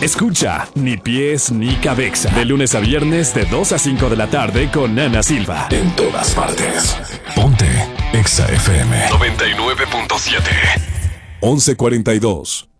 Escucha Ni Pies ni Cabeza. De lunes a viernes de 2 a 5 de la tarde con Ana Silva. En todas partes. Ponte Exa FM 99.7. 11:42.